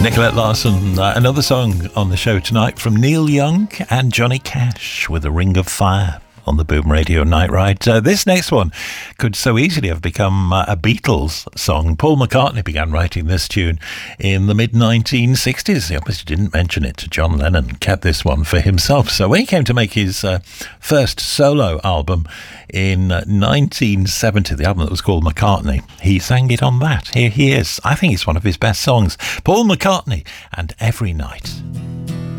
Nicolette Larson, another song on the show tonight from Neil Young and Johnny Cash with A Ring of Fire on the Boom Radio Night Ride. This next one could so easily have become a Beatles song. Paul McCartney began writing this tune in the mid-1960s. He obviously didn't mention it to John Lennon, kept this one for himself. So when he came to make his first solo album in 1970, the album that was called McCartney, he sang it on that. Here he is. I think it's one of his best songs. Paul McCartney and Every Night.